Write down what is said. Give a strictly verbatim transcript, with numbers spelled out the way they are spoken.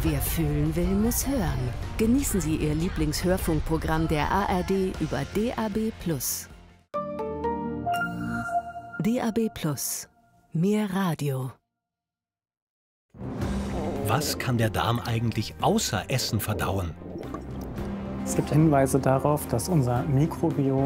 Wer fühlen will, muss hören. Genießen Sie Ihr Lieblingshörfunkprogramm der A R D über D A B plus. D A B plus. Mehr Radio. Was kann der Darm eigentlich außer Essen verdauen? Es gibt Hinweise darauf, dass unser Mikrobiom